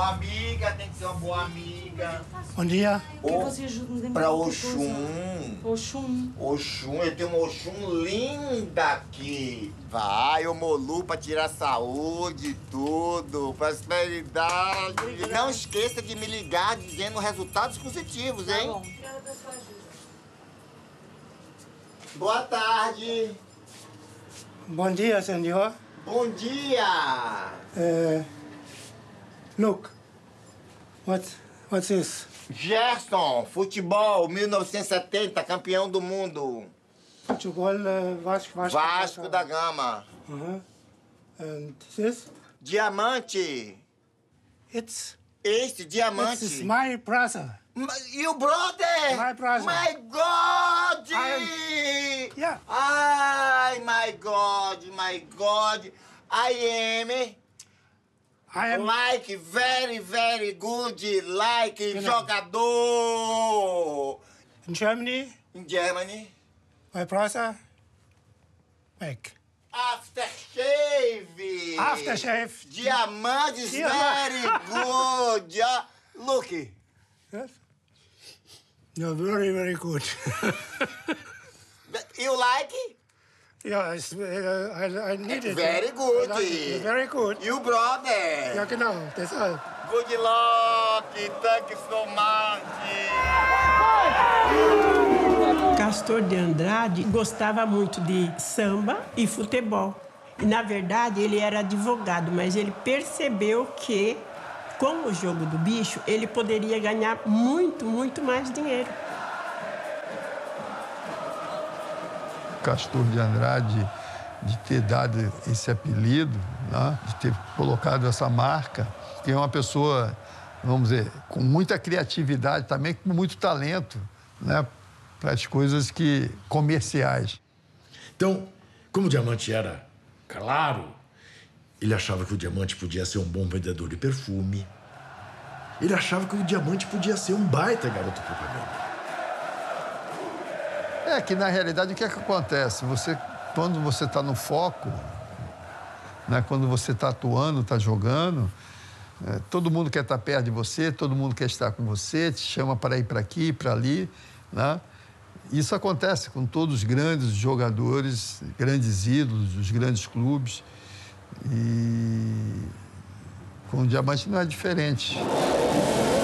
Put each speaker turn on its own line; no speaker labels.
boa amiga, tem que ser uma boa amiga.
Bom dia.
Que você ajuda me
Pra Oxum.
Oxum.
Oxum, eu tenho uma Oxum linda aqui. Vai, ô Molu, pra tirar saúde, tudo, prosperidade.
Obrigada.
Não esqueça de me ligar dizendo resultados positivos, hein?
Tá bom. Obrigada pela sua ajuda.
Boa tarde.
Bom dia, senhor.
Bom dia.
Look. What's this?
Gerson, futebol, 1970, campeão do mundo.
Futebol,
Vasco da Gama.
And this?
Diamante.
It's
Diamante.
my brother.
You brother?
My brother.
My God!
Yeah.
Ai, my God, my God. I am like very, very good, like jogador.
In Germany,
In Germany.
my brother, make.
Aftershave.
Aftershave.
Diamante is very good. Look.
Yes. You're very, very good.
You like it?
Yes, I need it.
Very good.
I like it. Very good.
You brother.
Ja, genau, das all.
Good luck. Thank you so much.
Castor de Andrade gostava muito de samba e futebol. E, na verdade, ele era advogado, mas ele percebeu que, com o jogo do bicho, ele poderia ganhar muito, muito mais dinheiro.
Castor de Andrade, de ter dado esse apelido, né? De ter colocado essa marca, que é uma pessoa, vamos dizer, com muita criatividade, também com muito talento, né? Para as coisas comerciais.
Então, como o Diamante era claro, ele achava que o Diamante podia ser um bom vendedor de perfume. Ele achava que o Diamante podia ser um baita garoto propaganda.
É que, na realidade, o que é que acontece? Quando você está no foco, né? Quando você está atuando, está jogando, todo mundo quer estar perto de você, todo mundo quer estar com você, te chama para ir para aqui, para ali, né? Isso acontece com todos os grandes jogadores, grandes ídolos dos grandes clubes. E com o Diamante não é diferente.